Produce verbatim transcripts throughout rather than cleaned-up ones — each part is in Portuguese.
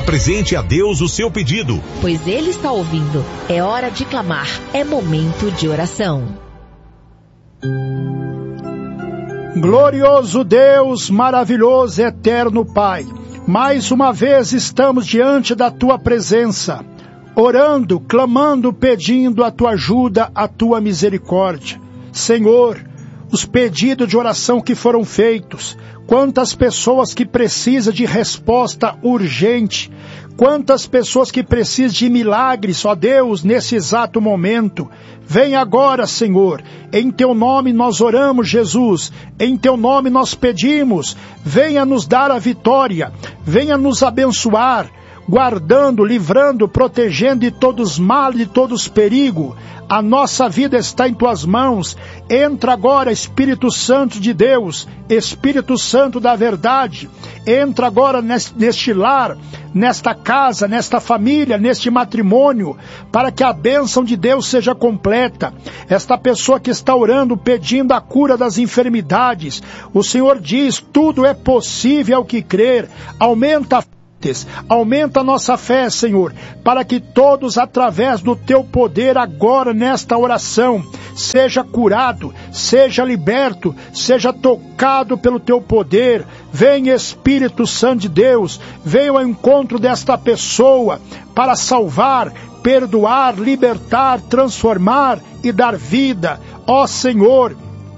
Apresente a Deus o seu pedido, pois Ele está ouvindo. É hora de clamar, é momento de oração. Glorioso Deus, maravilhoso, eterno Pai, mais uma vez estamos diante da Tua presença, orando, clamando, pedindo a Tua ajuda, a Tua misericórdia. Senhor, os pedidos de oração que foram feitos, quantas pessoas que precisam de resposta urgente, quantas pessoas que precisam de milagres, ó Deus, nesse exato momento. Vem agora, Senhor, em Teu nome nós oramos, Jesus, em Teu nome nós pedimos, venha nos dar a vitória, venha nos abençoar, guardando, livrando, protegendo de todos os males, de todos os perigos. A nossa vida está em Tuas mãos. Entra agora, Espírito Santo de Deus, Espírito Santo da verdade. Entra agora neste, neste lar, nesta casa, nesta família, neste matrimônio, para que a bênção de Deus seja completa. Esta pessoa que está orando, pedindo a cura das enfermidades, o Senhor diz, tudo é possível ao que crer. Aumenta a Aumenta a nossa fé, Senhor, para que todos, através do Teu poder, agora nesta oração, seja curado, seja liberto, seja tocado pelo Teu poder. Vem, Espírito Santo de Deus, venha ao encontro desta pessoa para salvar, perdoar, libertar, transformar e dar vida. Ó Senhor,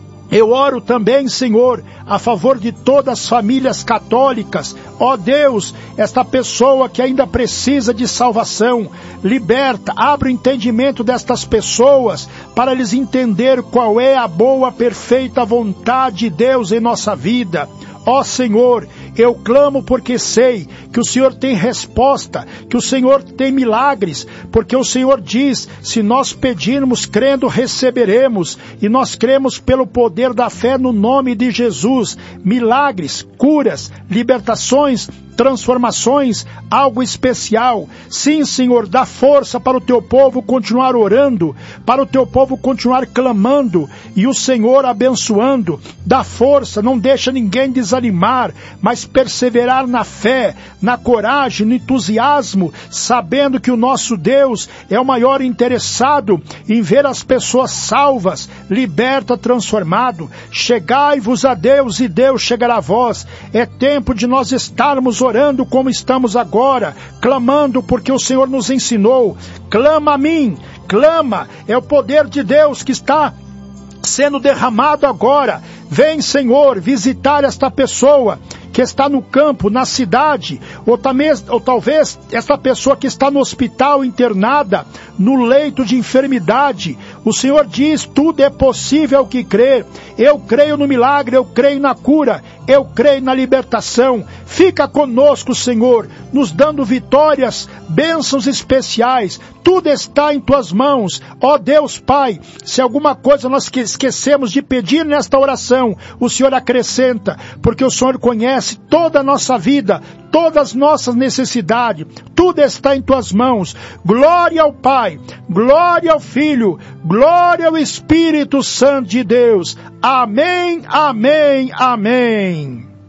eu oro também, Senhor, a favor de todas as famílias católicas. Ó Deus, esta pessoa que ainda precisa de salvação, liberta, abre o entendimento destas pessoas, para eles entenderem qual é a boa, perfeita vontade de Deus em nossa vida. Ó Senhor, eu clamo porque sei que o Senhor tem resposta, que o Senhor tem milagres, porque o Senhor diz, se nós pedirmos crendo, receberemos, e nós cremos pelo poder da fé no nome de Jesus. Milagres, curas, libertações, transformações, algo especial. Sim, Senhor, dá força para o Teu povo continuar orando, para o Teu povo continuar clamando, e o Senhor abençoando. Dá força, não deixa ninguém desanimar, mas perseverar na fé, na coragem, no entusiasmo, sabendo que o nosso Deus é o maior interessado em ver as pessoas salvas, liberta, transformado. Chegai-vos a Deus e Deus chegará a vós. É tempo de nós estarmos orando como estamos agora, clamando porque o Senhor nos ensinou. Clama a mim, clama, é o poder de Deus que está sendo derramado agora. Vem, Senhor, visitar esta pessoa que está no campo, na cidade, ou, também, ou talvez esta pessoa que está no hospital internada, no leito de enfermidade. O Senhor diz, tudo é possível ao que crer. Eu creio no milagre, eu creio na cura, eu creio na libertação. Fica conosco, Senhor, nos dando vitórias, bênçãos especiais. Tudo está em Tuas mãos. Ó Deus Pai, se alguma coisa nós esquecemos de pedir nesta oração, o Senhor acrescenta, porque o Senhor conhece toda a nossa vida, todas as nossas necessidades. Tudo está em Tuas mãos. Glória ao Pai, glória ao Filho, glória ao Espírito Santo de Deus. Amém, amém, amém.